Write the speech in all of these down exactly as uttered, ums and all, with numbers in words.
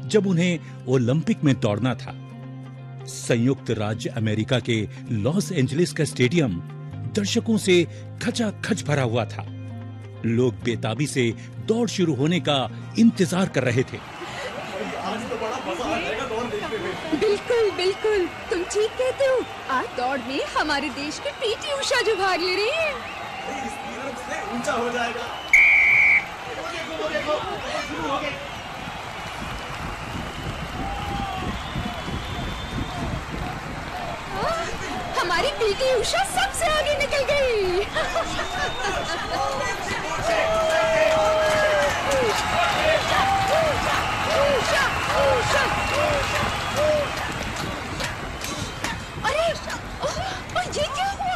जब उन्हें ओलंपिक में दौड़ना था। संयुक्त राज्य अमेरिका के लॉस एंजलिस का स्टेडियम दर्शकों से खचाखच भरा हुआ था। लोग बेताबी से दौड़ शुरू होने का इंतजार कर रहे थे। बिल्कुल बिल्कुल, तुम ठीक कहते हो। आज दौड़ में हमारे देश की पीटी उषा जो भाग ले रही है। ऊंचा हो जाएगा। हमारी पीटी उषा सबसे आगे निकल गई। अरे ये क्या हुआ?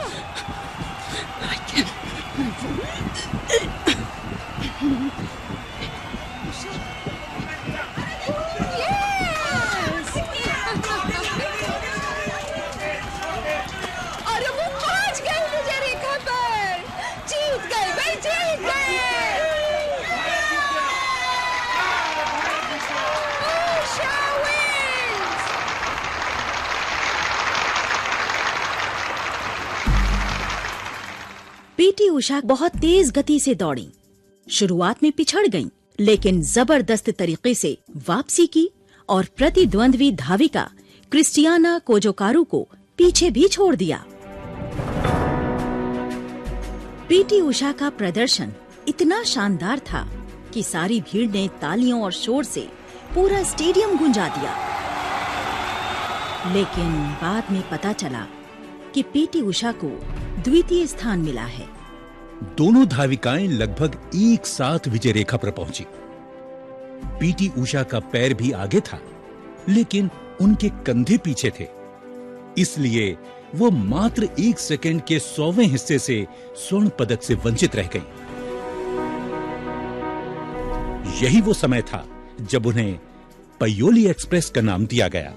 अरे वो पहुंच गए मुझे रेखा पर। जीत गए भाई, जीत गए। उषा wins। पीटी उषा बहुत तेज गति से दौड़ी। शुरुआत में पिछड़ गईं, लेकिन जबरदस्त तरीके से वापसी की और प्रतिद्वंद्वी धाविका क्रिस्टियाना कोजोकारू को पीछे भी छोड़ दिया। पीटी उषा का प्रदर्शन इतना शानदार था कि सारी भीड़ ने तालियों और शोर से पूरा स्टेडियम गूंजा दिया। लेकिन बाद में पता चला कि पीटी उषा को द्वितीय स्थान मिला है। दोनों धाविकाएं लगभग एक साथ विजय रेखा पर पहुंची। पीटी उषा का पैर भी आगे था, लेकिन उनके कंधे पीछे थे, इसलिए वो मात्र एक सेकंड के सौवें हिस्से से स्वर्ण पदक से वंचित रह गई। यही वो समय था जब उन्हें पयोली एक्सप्रेस का नाम दिया गया।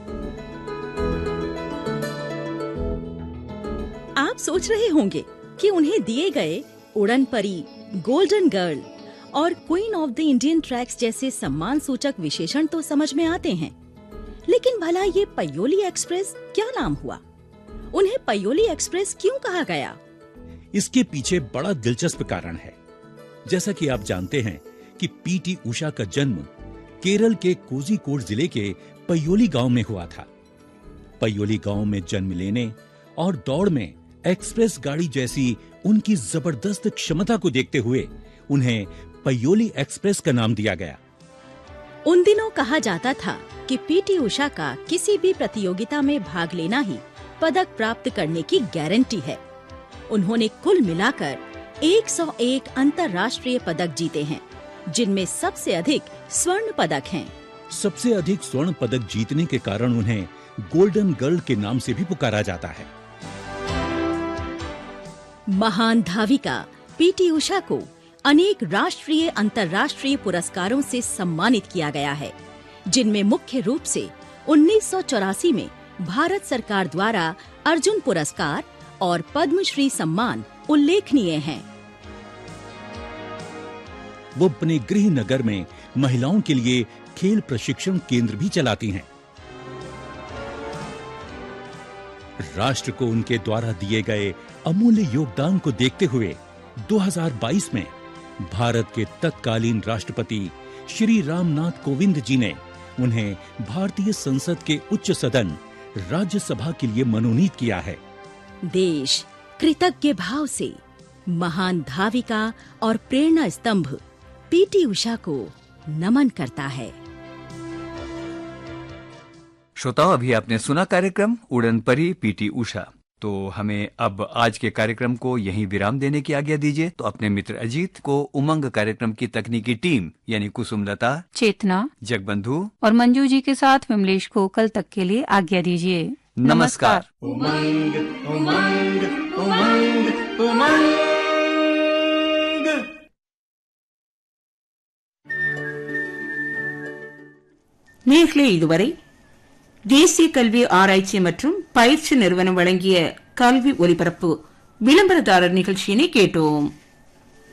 आप सोच रहे होंगे कि उन्हें दिए गए उड़न परी, गोल्डन गर्ल और queen of the Indian tracks जैसे सम्मान सूचक विशेषण तो समझ में आते हैं, लेकिन भला ये पयोली एक्सप्रेस क्या नाम हुआ? उन्हें पयोली एक्सप्रेस क्यों कहा गया? इसके पीछे बड़ा दिलचस्प कारण है। जैसा कि आप जानते हैं कि पीटी उषा का जन्म केरल के कोझिकोड जिले के पयोली गांव में हुआ था। पयोली गांव में जन्म लेने और दौड़ में एक्सप्रेस गाड़ी जैसी उनकी जबरदस्त क्षमता को देखते हुए उन्हें पयोली एक्सप्रेस का नाम दिया गया। उन दिनों कहा जाता था कि पीटी उषा का किसी भी प्रतियोगिता में भाग लेना ही पदक प्राप्त करने की गारंटी है। उन्होंने कुल मिलाकर एक सौ एक अंतर्राष्ट्रीय पदक जीते हैं, जिनमें सबसे अधिक स्वर्ण पदक हैं। सबसे अधिक स्वर्ण पदक जीतने के कारण उन्हें गोल्डन गर्ल के नाम से भी पुकारा जाता है। महान धाविका पीटी उषा को अनेक राष्ट्रीय अंतर्राष्ट्रीय पुरस्कारों से सम्मानित किया गया है, जिनमें मुख्य रूप से उन्नीस सौ चौरासी में भारत सरकार द्वारा अर्जुन पुरस्कार और पद्मश्री सम्मान उल्लेखनीय हैं। वो अपने गृह नगर में महिलाओं के लिए खेल प्रशिक्षण केंद्र भी चलाती हैं। राष्ट्र को उनके द्वारा दिए गए अमूल्य योगदान को देखते हुए दो हज़ार बाईस में भारत के तत्कालीन राष्ट्रपति श्री रामनाथ कोविंद जी ने उन्हें भारतीय संसद के उच्च सदन राज्यसभा के लिए मनोनीत किया है। देश कृतज्ञ भाव से महान धाविका और प्रेरणा स्तंभ पीटी उषा को नमन करता है। श्रोताओ, अभी आपने सुना कार्यक्रम उड़न परी पीटी उषा। तो हमें अब आज के कार्यक्रम को यहीं विराम देने की आज्ञा दीजिए। तो अपने मित्र अजीत को उमंग कार्यक्रम की तकनीकी टीम यानी कुसुमलता, चेतना, जगबंधु और मंजू जी के साथ विमलेश को कल तक के लिए आज्ञा दीजिए। नमस्कार। उमंग उमंग उमंग उमंग। நேயர்களே, இதுவரை தேசிய கல்வி ஆராய்ச்சி மற்றும் பயிற்சி நிறுவனம் வழங்கிய கல்வி ஒலிபரப்பு விளம்பரதாரர் நிகழ்ச்சியினை கேட்டோம்.